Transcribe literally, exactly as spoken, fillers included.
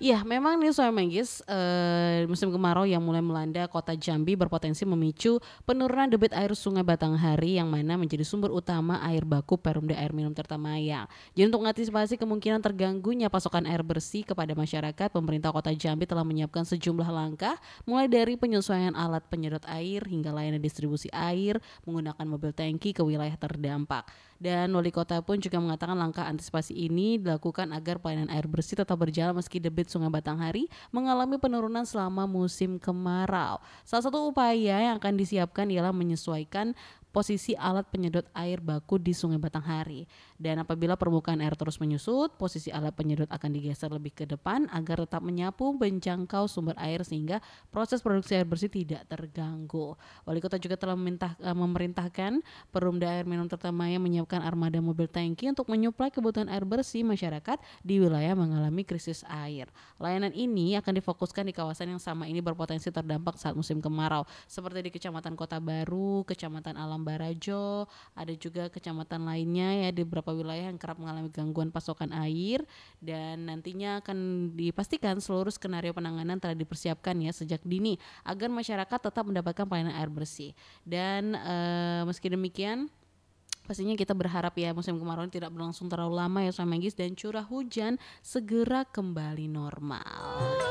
Iya, memang nih Soe Manggis, eee, musim kemarau yang mulai melanda kota Jambi berpotensi memicu penurunan debit air Sungai Batanghari yang mana menjadi sumber utama air baku Perumda Air Minum Tirtamaya. Jadi untuk mengantisipasi kemungkinan terganggunya pasokan air bersih kepada masyarakat, pemerintah kota Jambi telah menyiapkan sejumlah langkah mulai dari penyesuaian alat penyedot air hingga layanan distribusi air menggunakan mobil tangki ke wilayah terdampak. Dan wali kota pun juga mengatakan langkah antisipasi ini dilakukan agar pelayanan air bersih tetap berjalan meski debit Sungai Batanghari mengalami penurunan selama musim kemarau. Salah satu upaya yang akan disiapkan ialah menyesuaikan posisi alat penyedot air baku di Sungai Batanghari. Dan apabila permukaan air terus menyusut, posisi alat penyedot akan digeser lebih ke depan agar tetap menyapu menjangkau sumber air sehingga proses produksi air bersih tidak terganggu. Wali kota juga telah meminta, uh, memerintahkan Perumda Air Minum Tirtamaya menyiapkan armada mobil tangki untuk menyuplai kebutuhan air bersih masyarakat di wilayah mengalami krisis air. Layanan ini akan difokuskan di kawasan yang sama ini berpotensi terdampak saat musim kemarau, seperti di Kecamatan Kota Baru, Kecamatan Alam Barajo, ada juga kecamatan lainnya ya di beberapa wilayah yang kerap mengalami gangguan pasokan air, dan nantinya akan dipastikan seluruh skenario penanganan telah dipersiapkan ya sejak dini agar masyarakat tetap mendapatkan pelayanan air bersih. Dan uh, meski demikian, pastinya kita berharap ya musim kemarau tidak berlangsung terlalu lama ya Soe Manggis, dan curah hujan segera kembali normal.